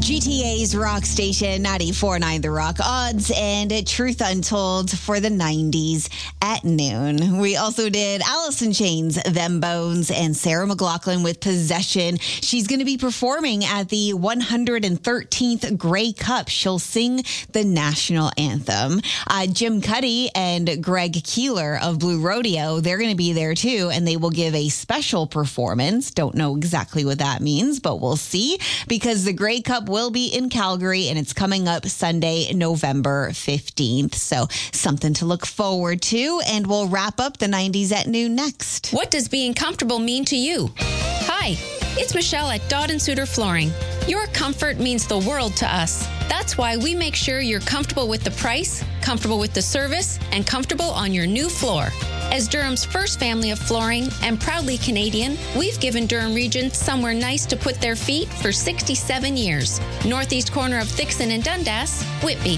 GTA's rock station, 94.9 The Rock. Odds and Truth Untold for the 90s at noon. We also did Alice in Chains, Them Bones, and Sarah McLachlan with Possession. She's going to be performing at the 113th Grey Cup. She'll sing the national anthem. Jim Cuddy and Greg Keeler of Blue Rodeo, they're going to be there too, and they will give a special performance. Don't know exactly what that means, but we'll see, because the Grey Cup will be in Calgary, and it's coming up Sunday, November 15th. So something to look forward to, and we'll wrap up the 90s at noon next. What does being comfortable mean to you? Hi, it's Michelle at Dodd & Suter Flooring. Your comfort means the world to us. That's why we make sure you're comfortable with the price, comfortable with the service, and comfortable on your new floor. As Durham's first family of flooring and proudly Canadian, we've given Durham Region somewhere nice to put their feet for 67 years. Northeast corner of Thixon and Dundas, Whitby.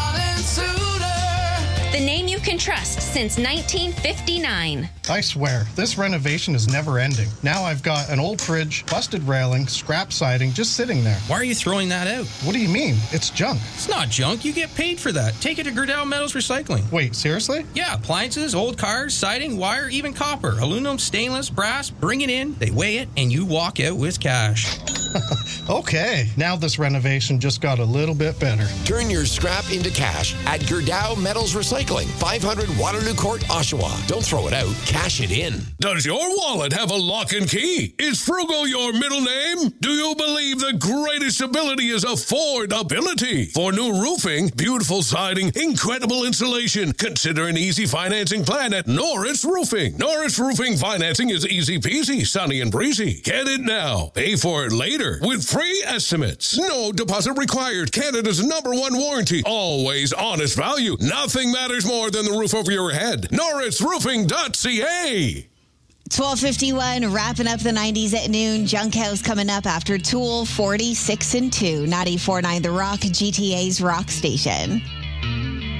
The name you can trust since 1959. I swear, this renovation is never ending. Now I've got an old fridge, busted railing, scrap siding just sitting there. Why are you throwing that out? What do you mean? It's junk. It's not junk. You get paid for that. Take it to Gerdau Metals Recycling. Wait, seriously? Yeah, appliances, old cars, siding, wire, even copper, aluminum, stainless, brass. Bring it in, they weigh it, and you walk out with cash. Okay, now this renovation just got a little bit better. Turn your scrap into cash at Gerdau Metals Recycling, 500 Waterloo Court, Oshawa. Don't throw it out, cash it in. Does your wallet have a lock and key? Is Frugal your middle name? Do you believe the greatest ability is affordability? For new roofing, beautiful siding, incredible insulation, consider an easy financing plan at Norris Roofing. Norris Roofing financing is easy peasy, sunny and breezy. Get it now. Pay for it later with free estimates. No deposit required. Canada's #1 warranty. Always honest value. Nothing matters more than the roof over your head. NorrisRoofing.ca. 12:51, wrapping up the 90s at noon. Junk House coming up after Tool 46 and 2. 94.9 The Rock, GTA's rock station.